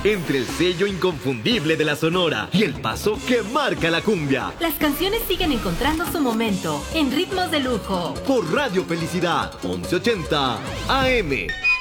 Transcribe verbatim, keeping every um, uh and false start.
entre el sello inconfundible de la Sonora y el paso que marca la cumbia. Las canciones siguen encontrando su momento en ritmos de lujo. Por Radio Felicidad, once ochenta A M.